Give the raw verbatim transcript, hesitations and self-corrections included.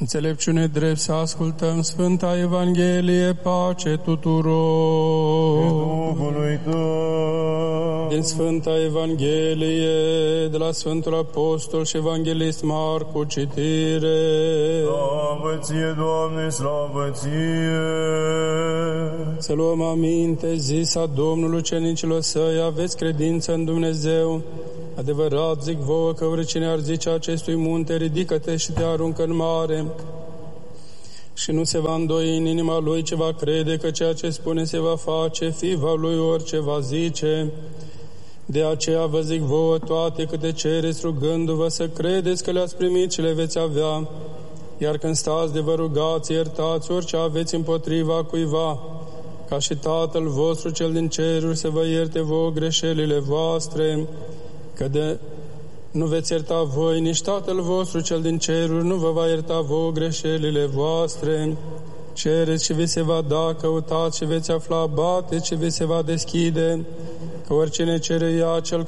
înțelepciune drept să ascultăm Sfânta Evanghelie, pace tuturor. Duhului Tău. Din Sfânta Evanghelie, de la Sfântul Apostol și Evanghelist Marcu, citire. Slavă Ție, Doamne, slavă Ție! Să luăm aminte, zisa Domnul ucenicilor Săi, aveți credință în Dumnezeu. Adevărat zic vouă că oricine ar zice acestui munte, ridică-te și te aruncă în mare, și nu se va îndoi în inima lui ce va crede că ceea ce spune se va face, fi va lui orice va zice. De aceea vă zic vouă toate câte cereți rugându-vă să credeți că le-ați primit și le veți avea, iar când stați de vă rugați, iertați orice aveți împotriva cuiva, ca și Tatăl vostru cel din ceruri să vă ierte vouă greșelile voastre, că de nu veți ierta voi, nici Tatăl vostru cel din ceruri nu vă va ierta vouă greșelile voastre. Cereți și vi se va da, căutați și veți afla, bateți și vi se va deschide, că oricine cere ia, cel